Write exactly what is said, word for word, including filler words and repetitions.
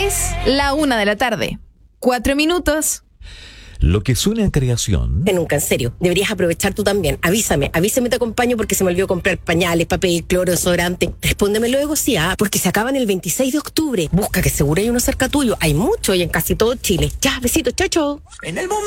Es la una de la tarde. Cuatro minutos. Lo que suena a creación. Nunca, en serio. Deberías aprovechar tú también. Avísame, avísame, te acompaño porque se me olvidó comprar pañales, papel, cloro, desodorante. Respóndeme luego, sí, ah, porque se acaban el veintiséis de octubre. Busca que seguro hay uno cerca tuyo. Hay mucho y en casi todo Chile. Ya, besitos, chao, chao. En el momento